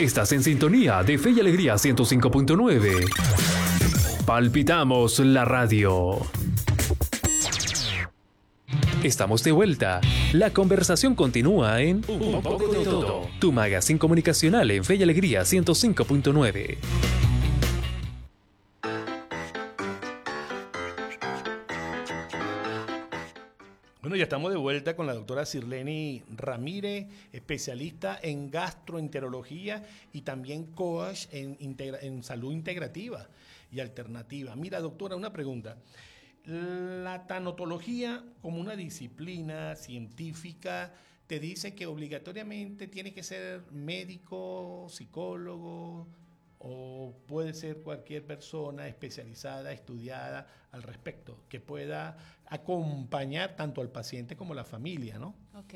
Estás en sintonía de Fe y Alegría 105.9. Palpitamos la radio. Estamos de vuelta. La conversación continúa en Un poco de todo. Tu magazine comunicacional en Fe y Alegría 105.9. Bueno, ya estamos de vuelta con la doctora Sirleni Ramírez, especialista en gastroenterología y también coach en salud integrativa y alternativa. Mira, doctora, una pregunta. La tanatología, como una disciplina científica, te dice que obligatoriamente tiene que ser médico, psicólogo, o puede ser cualquier persona especializada, estudiada al respecto, que pueda acompañar tanto al paciente como a la familia, ¿no? Ok,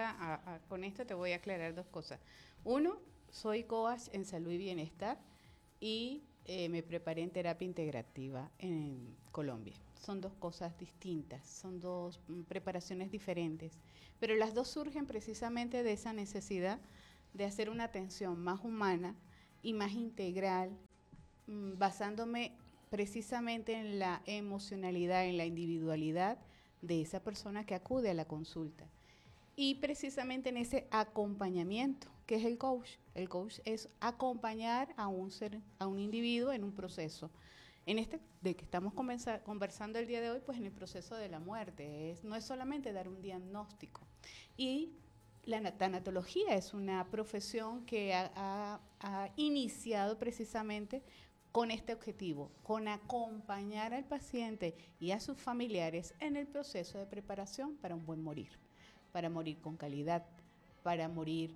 con esto te voy a aclarar dos cosas. Uno, soy coach en salud y bienestar y me preparé en terapia integrativa en Colombia. Son dos cosas distintas, son dos preparaciones diferentes, pero las dos surgen precisamente de esa necesidad de hacer una atención más humana y más integral, basándome precisamente en la emocionalidad, en la individualidad de esa persona que acude a la consulta. Y precisamente en ese acompañamiento, que es el coach. El coach es acompañar a un individuo en un proceso. En este de que estamos conversando el día de hoy, pues en el proceso de la muerte. No es solamente dar un diagnóstico. Y la tanatología es una profesión que ha iniciado precisamente con este objetivo, con acompañar al paciente y a sus familiares en el proceso de preparación para un buen morir, para morir con calidad, para morir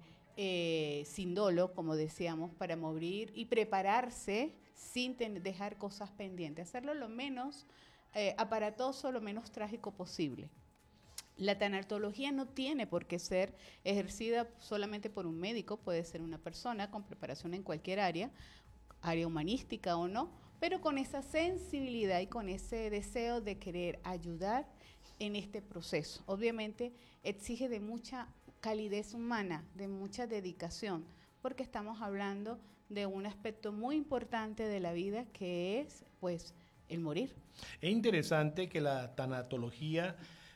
sin dolo, como decíamos, para morir y prepararse sin dejar cosas pendientes, hacerlo lo menos aparatoso, lo menos trágico posible. La tanatología no tiene por qué ser ejercida solamente por un médico, puede ser una persona con preparación en cualquier área humanística o no, pero con esa sensibilidad y con ese deseo de querer ayudar en este proceso. Obviamente exige de mucha calidez humana, de mucha dedicación, porque estamos hablando de un aspecto muy importante de la vida que es, pues, el morir. Es interesante que la tanatología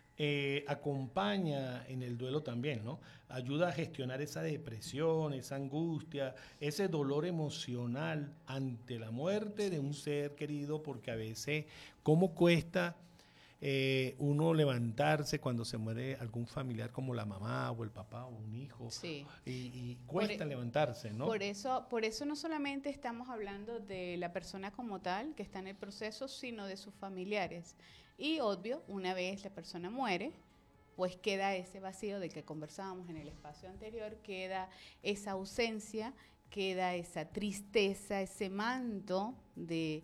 acompaña en el duelo también, ¿no? Ayuda a gestionar esa depresión, esa angustia, ese dolor emocional ante la muerte de un ser querido, porque a veces, ¿cómo cuesta uno levantarse cuando se muere algún familiar como la mamá o el papá o un hijo? Sí. Y cuesta levantarse, ¿no? Por eso no solamente estamos hablando de la persona como tal, que está en el proceso, sino de sus familiares. Y obvio, una vez la persona muere, pues queda ese vacío del que conversábamos en el espacio anterior, queda esa ausencia, queda esa tristeza, ese manto de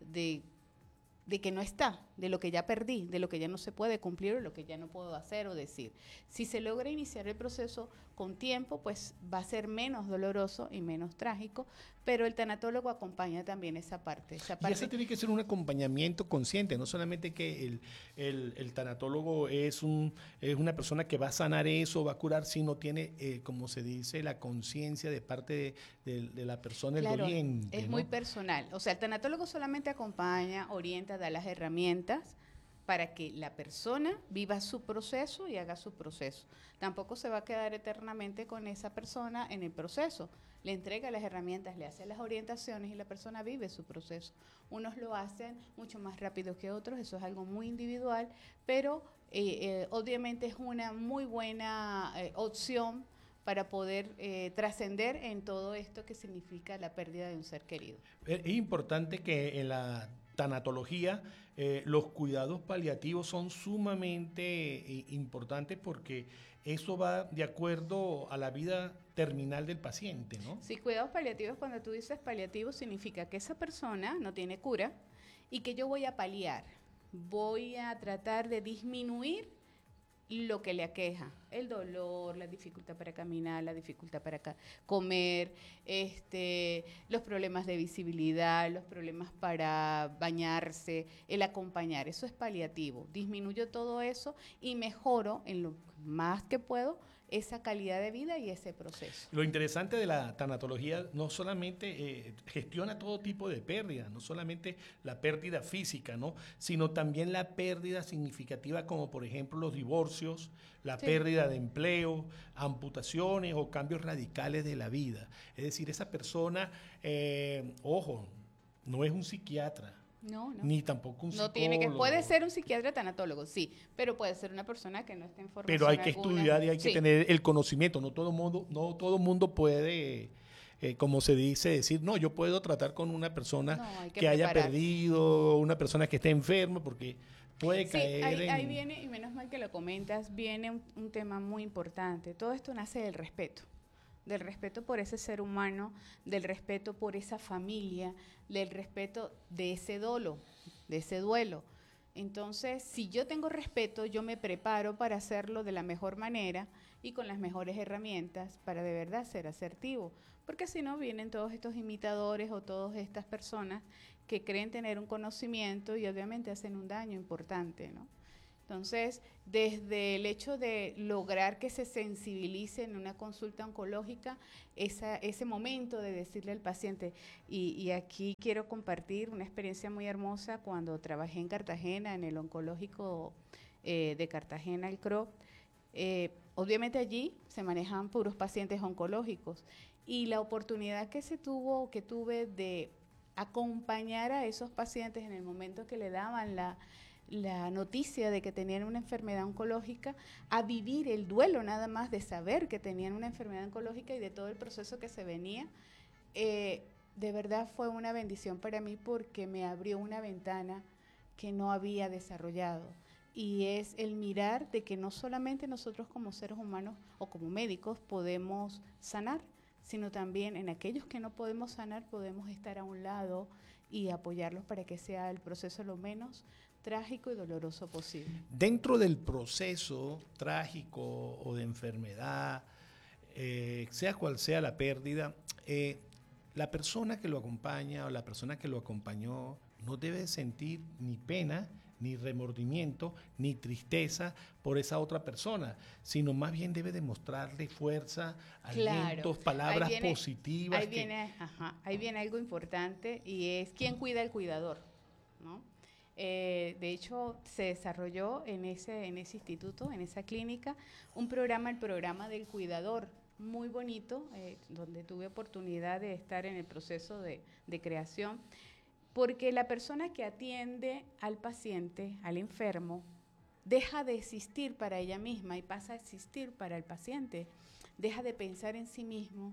que no está, de lo que ya perdí, de lo que ya no se puede cumplir o lo que ya no puedo hacer o decir. Si se logra iniciar el proceso con tiempo, pues va a ser menos doloroso y menos trágico, pero el tanatólogo acompaña también esa parte. Y ese tiene que ser un acompañamiento consciente, no solamente que el tanatólogo es una persona que va a sanar eso, va a curar, sino tiene, como se dice, la conciencia de parte de la persona, el doliente. Es, ¿no?, muy personal. O sea, el tanatólogo solamente acompaña, orienta, da las herramientas para que la persona viva su proceso y haga su proceso. Tampoco se va a quedar eternamente con esa persona en el proceso. Le entrega las herramientas, le hace las orientaciones y la persona vive su proceso. Unos lo hacen mucho más rápido que otros, eso es algo muy individual, pero obviamente es una muy buena opción para poder trascender en todo esto que significa la pérdida de un ser querido. Es importante que en la tanatología los cuidados paliativos son sumamente importantes, porque eso va de acuerdo a la vida terminal del paciente, ¿no? Sí, cuidados paliativos, cuando tú dices paliativo, significa que esa persona no tiene cura y que yo voy a paliar, voy a tratar de disminuir lo que le aqueja, el dolor, la dificultad para caminar, la dificultad para comer, los problemas de visibilidad, los problemas para bañarse, el acompañar, eso es paliativo. Disminuyo todo eso y mejoro en lo más que puedo esa calidad de vida y ese proceso. Lo interesante de la tanatología no solamente gestiona todo tipo de pérdida, no solamente la pérdida física, ¿no? Sino también la pérdida significativa como por ejemplo los divorcios, la pérdida de empleo, amputaciones o cambios radicales de la vida. Es decir, esa persona, ojo, no es un psiquiatra. No. Ni tampoco un psicólogo. No tiene que, puede ser un psiquiatra tanatólogo, sí, pero puede ser una persona que no esté en formación. Pero hay que alguna. estudiar y hay que tener el conocimiento. No todo mundo puede, como se dice, decir, no, yo puedo tratar con una persona que haya perdido, una persona que esté enferma, porque puede caer ahí viene, y menos mal que lo comentas, viene un tema muy importante. Todo esto nace del respeto por ese ser humano, del respeto por esa familia, del respeto de ese dolo, de ese duelo. Entonces, si yo tengo respeto, yo me preparo para hacerlo de la mejor manera y con las mejores herramientas para de verdad ser asertivo. Porque si no, vienen todos estos imitadores o todas estas personas que creen tener un conocimiento y obviamente hacen un daño importante, ¿no? Entonces, desde el hecho de lograr que se sensibilice en una consulta oncológica, ese momento de decirle al paciente, y aquí quiero compartir una experiencia muy hermosa cuando trabajé en Cartagena, en el oncológico de Cartagena, el CRO. Obviamente allí se manejan puros pacientes oncológicos y la oportunidad que tuve de acompañar a esos pacientes en el momento que le daban la noticia de que tenían una enfermedad oncológica, a vivir el duelo nada más de saber que tenían una enfermedad oncológica y de todo el proceso que se venía, de verdad fue una bendición para mí porque me abrió una ventana que no había desarrollado. Y es el mirar de que no solamente nosotros como seres humanos o como médicos podemos sanar, sino también en aquellos que no podemos sanar podemos estar a un lado y apoyarlos para que sea el proceso lo menos trágico y doloroso posible. Dentro del proceso trágico o de enfermedad, sea cual sea la pérdida, la persona que lo acompaña o la persona que lo acompañó no debe sentir ni pena, ni remordimiento, ni tristeza por esa otra persona, sino más bien debe demostrarle fuerza, alientos, palabras positivas. Ahí viene algo importante y es quién cuida al cuidador, ¿no? De hecho, se desarrolló en ese instituto, en esa clínica, el programa del cuidador, muy bonito, donde tuve oportunidad de estar en el proceso de creación, porque la persona que atiende al paciente, al enfermo, deja de existir para ella misma y pasa a existir para el paciente, deja de pensar en sí mismo,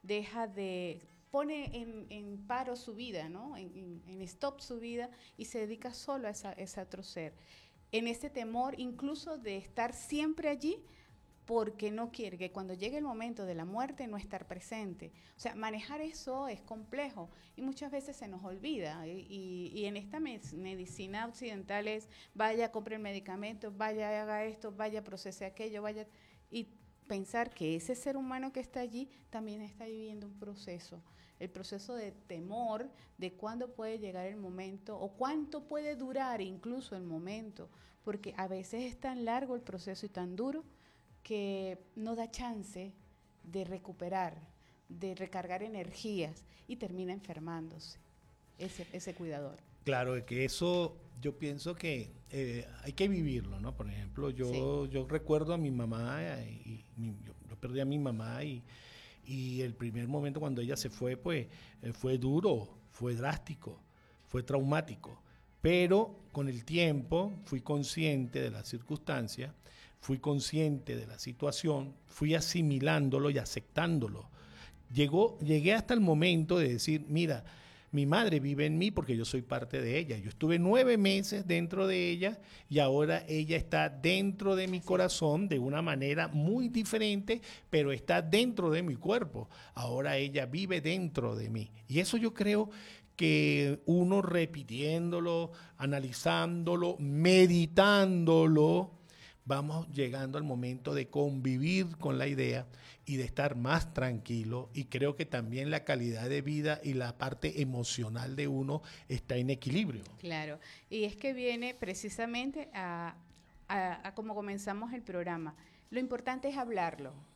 pone en paro su vida, ¿no? En stop su vida y se dedica solo a ese otro ser. En ese temor incluso de estar siempre allí porque no quiere que cuando llegue el momento de la muerte no estar presente. O sea, manejar eso es complejo y muchas veces se nos olvida. Y en esta medicina occidental es vaya, compre el medicamento, vaya, haga esto, vaya, procese aquello, vaya... Y pensar que ese ser humano que está allí también está viviendo un proceso. El proceso de temor de cuándo puede llegar el momento o cuánto puede durar incluso el momento, porque a veces es tan largo el proceso y tan duro que no da chance de recuperar, de recargar energías y termina enfermándose ese cuidador. Claro, que eso yo pienso que hay que vivirlo, ¿no? Por ejemplo, yo recuerdo a mi mamá, yo perdí a mi mamá y el primer momento cuando ella se fue, pues fue duro, fue drástico, fue traumático. Pero con el tiempo fui consciente de las circunstancias, fui consciente de la situación, fui asimilándolo y aceptándolo. Llegué hasta el momento de decir, mira, mi madre vive en mí porque yo soy parte de ella. Yo estuve 9 meses dentro de ella y ahora ella está dentro de mi corazón de una manera muy diferente, pero está dentro de mi cuerpo. Ahora ella vive dentro de mí. Y eso yo creo que uno repitiéndolo, analizándolo, meditándolo, vamos llegando al momento de convivir con la idea y de estar más tranquilo, y creo que también la calidad de vida y la parte emocional de uno está en equilibrio. Claro, y es que viene precisamente a como comenzamos el programa. Lo importante es hablarlo,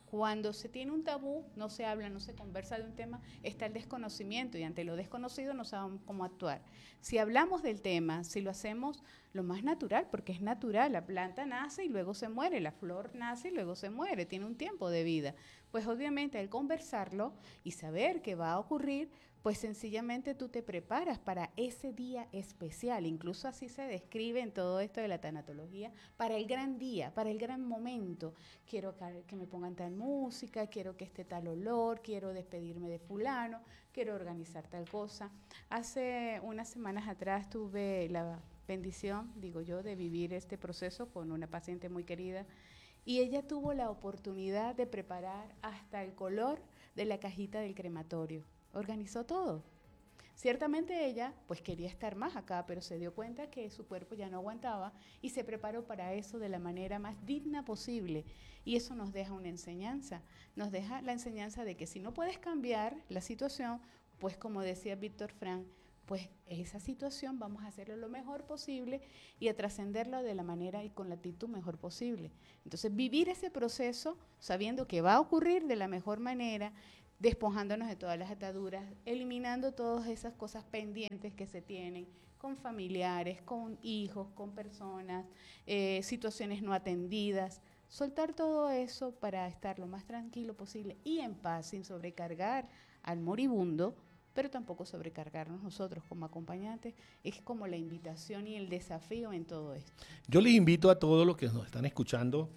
Cuando se tiene un tabú, no se habla, no se conversa de un tema, está el desconocimiento y ante lo desconocido no sabemos cómo actuar. Si hablamos del tema, si lo hacemos lo más natural, porque es natural, la planta nace y luego se muere, la flor nace y luego se muere, tiene un tiempo de vida. Pues obviamente al conversarlo y saber qué va a ocurrir, pues sencillamente tú te preparas para ese día especial, incluso así se describe en todo esto de la tanatología, para el gran día, para el gran momento. Quiero que me pongan tal música, quiero que esté tal olor, quiero despedirme de fulano, quiero organizar tal cosa. Hace unas semanas atrás tuve la bendición, digo yo, de vivir este proceso con una paciente muy querida y ella tuvo la oportunidad de preparar hasta el color de la cajita del crematorio. Organizó todo. Ciertamente ella pues quería estar más acá, pero se dio cuenta que su cuerpo ya no aguantaba y se preparó para eso de la manera más digna posible. Y eso nos deja una enseñanza. Nos deja la enseñanza de que si no puedes cambiar la situación, pues como decía Víctor Frank, pues esa situación vamos a hacerlo lo mejor posible y a trascenderlo de la manera y con la actitud mejor posible. Entonces vivir ese proceso sabiendo que va a ocurrir de la mejor manera, despojándonos de todas las ataduras, eliminando todas esas cosas pendientes que se tienen con familiares, con hijos, con personas, situaciones no atendidas, soltar todo eso para estar lo más tranquilo posible y en paz, sin sobrecargar al moribundo, pero tampoco sobrecargarnos nosotros como acompañantes. Es como la invitación y el desafío en todo esto. Yo les invito a todos los que nos están escuchando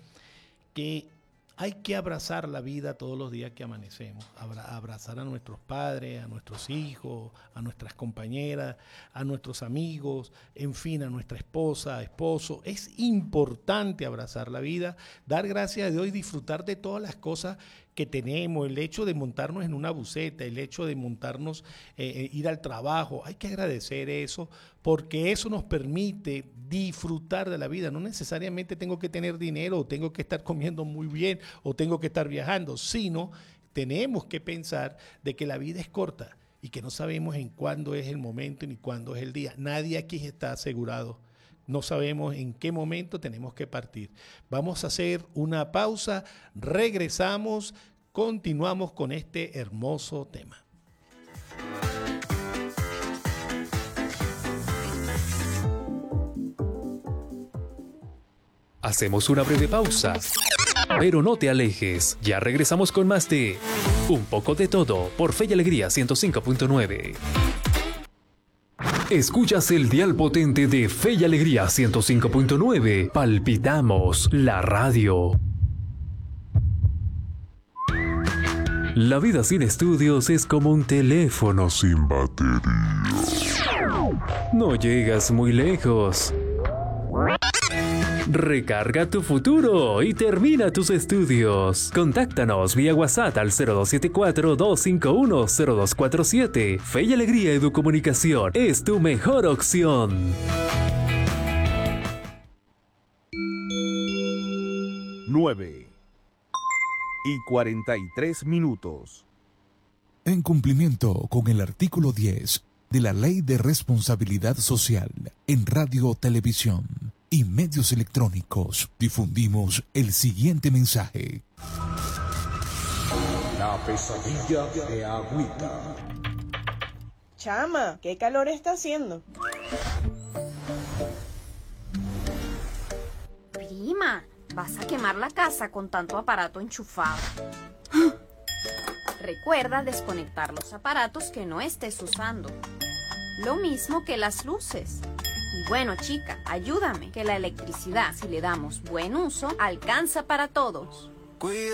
que hay que abrazar la vida todos los días que amanecemos, abrazar a nuestros padres, a nuestros hijos, a nuestras compañeras, a nuestros amigos, en fin, a nuestra esposa, esposo. Es importante abrazar la vida, dar gracias a Dios y disfrutar de todas las cosas que tenemos, el hecho de montarnos en una buseta, el hecho de montarnos, ir al trabajo. Hay que agradecer eso porque eso nos permite disfrutar de la vida. No necesariamente tengo que tener dinero o tengo que estar comiendo muy bien o tengo que estar viajando, sino tenemos que pensar de que la vida es corta y que no sabemos en cuándo es el momento ni cuándo es el día. Nadie aquí está asegurado. No sabemos en qué momento tenemos que partir. Vamos a hacer una pausa, regresamos, continuamos con este hermoso tema. Hacemos una breve pausa, pero no te alejes. Ya regresamos con más de Un poco de todo por Fe y Alegría 105.9. Escuchas el dial potente de Fe y Alegría 105.9. Palpitamos la radio. La vida sin estudios es como un teléfono sin batería. No llegas muy lejos. Recarga tu futuro y termina tus estudios. Contáctanos vía WhatsApp al 0274-251-0247. Fe y Alegría Educomunicación es tu mejor opción. 9:43. En cumplimiento con el artículo 10 de la Ley de Responsabilidad Social en Radio, Televisión y medios electrónicos, difundimos el siguiente mensaje. La pesadilla de Agüita. Chama, ¿qué calor está haciendo? Prima, vas a quemar la casa con tanto aparato enchufado. Recuerda desconectar los aparatos que no estés usando. Lo mismo que las luces. Y bueno, chica, ayúdame, que la electricidad, si le damos buen uso, alcanza para todos.